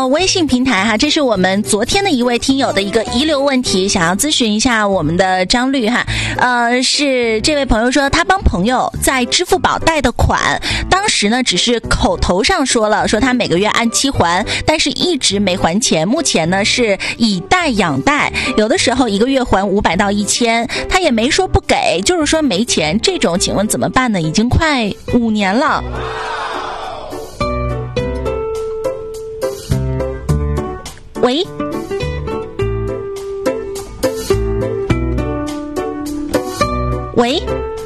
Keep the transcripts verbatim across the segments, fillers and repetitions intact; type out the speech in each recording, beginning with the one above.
到微信平台哈，这是我们昨天的一位听友的一个遗留问题，想要咨询一下我们的张律哈。呃，是这位朋友说他帮朋友在支付宝贷的款，当时呢只是口头上说了，说他每个月按期还，但是一直没还钱，目前呢是以贷养贷，有的时候一个月还五百到一千，他也没说不给，就是说没钱，这种请问怎么办呢？已经快五年了。喂，喂，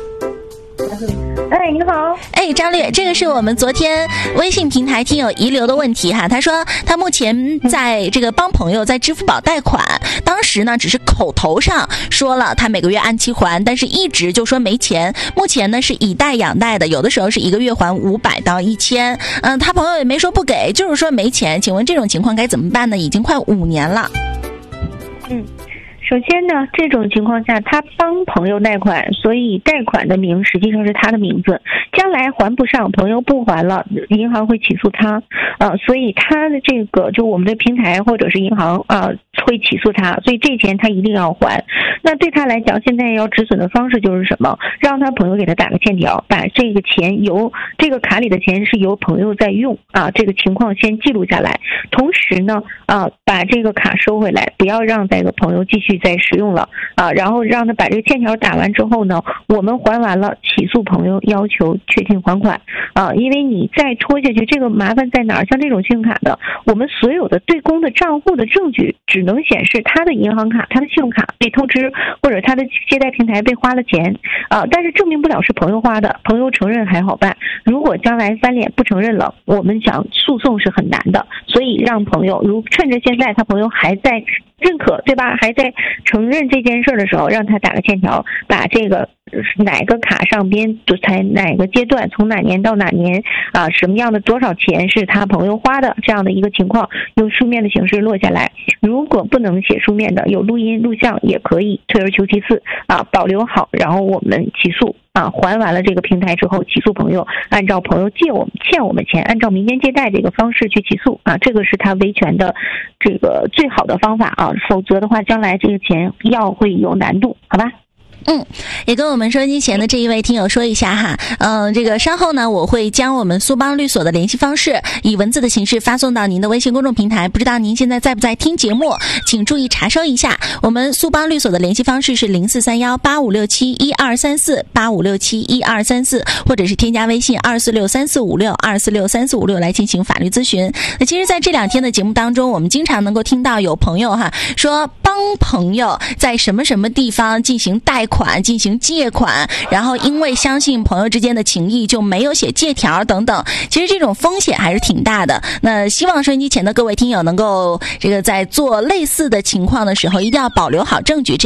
哎，你好。 哎，张律，这个是我们昨天微信平台听友遗留的问题哈。他说他目前在这个帮朋友在支付宝贷款，当时呢只是口头上说了他每个月按期还，但是一直就说没钱。目前呢是以贷养贷的，有的时候是一个月还五百到一千。嗯，他朋友也没说不给，就是说没钱。请问这种情况该怎么办呢？已经快五年了。 嗯。首先呢，这种情况下他帮朋友贷款，所以贷款的名实际上是他的名字，将来还不上，朋友不还了，银行会起诉他，呃，所以他的这个就我们的平台或者是银行啊、呃、会起诉他，所以这钱他一定要还。那对他来讲，现在要止损的方式就是什么？让他朋友给他打个欠条，把这个钱由这个卡里的钱是由朋友在用啊，这个情况先记录下来，同时呢啊把这个卡收回来，不要让这个朋友继续再使用了啊，然后让他把这个欠条打完之后呢，我们还完了，起诉朋友要求确定还款啊，因为你再拖下去，这个麻烦在哪儿？像这种信用卡的，我们所有的对公的账户的证据只能显示他的银行卡、他的信用卡被透支，或者他的借贷平台被花了钱啊，但是证明不了是朋友花的，朋友承认还好办，如果将来翻脸不承认了，我们想诉讼是很难的，所以让朋友如趁着现在他朋友还在认可，对吧？还在承认这件事的时候，让他打个欠条，把这个哪个卡上边才哪个阶段，从哪年到哪年啊，什么样的多少钱是他朋友花的，这样的一个情况，用书面的形式落下来。如果不能写书面的，有录音录像也可以，退而求其次啊，保留好，然后我们起诉。啊，还完了这个平台之后，起诉朋友，按照朋友借我们欠我们钱，按照民间借贷这个方式去起诉啊，这个是他维权的这个最好的方法啊，否则的话，将来这个钱要会有难度，好吧？ 嗯，也跟我们收音机前的这一位听友说一下哈，嗯、呃，这个稍后呢，我会将我们苏邦律所的联系方式以文字的形式发送到您的微信公众平台。不知道您现在在不在听节目，请注意查收一下。我们苏邦律所的联系方式是零四三幺八五六七一二三四八五六七一二三四，或者是添加微信二四六三四五六二四六三四五六来进行法律咨询。那其实，在这两天的节目当中，我们经常能够听到有朋友哈说帮朋友在什么什么地方进行贷款。款进行借款，然后因为相信朋友之间的情谊就没有写借条等等，其实这种风险还是挺大的。那希望收音机前的各位听友能够这个在做类似的情况的时候，一定要保留好证据。